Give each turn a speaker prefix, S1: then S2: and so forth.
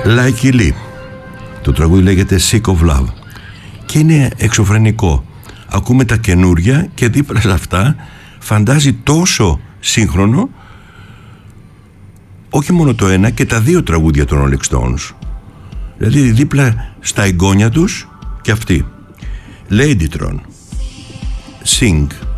S1: Like Lee. Το τραγούδι λέγεται Sick of Love και είναι εξωφρενικό. Ακούμε τα καινούρια και δίπλα σε αυτά φαντάζει τόσο σύγχρονο, όχι μόνο το ένα και τα δύο τραγούδια των Rolling Stones. Δηλαδή δίπλα στα εγγόνια τους και αυτοί. Ladytron. Sing.